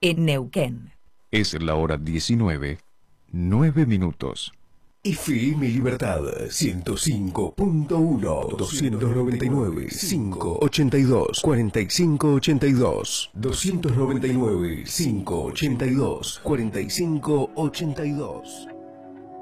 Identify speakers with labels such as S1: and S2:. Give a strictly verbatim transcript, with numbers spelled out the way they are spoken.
S1: en Neuquén.
S2: Es la hora diecinueve, nueve minutos.
S3: F M Libertad ciento cinco punto uno, doscientos noventa y nueve, quinientos ochenta y dos, cuarenta y cinco ochenta y dos, doscientos noventa y nueve, quinientos ochenta y dos, cuarenta y cinco ochenta y dos.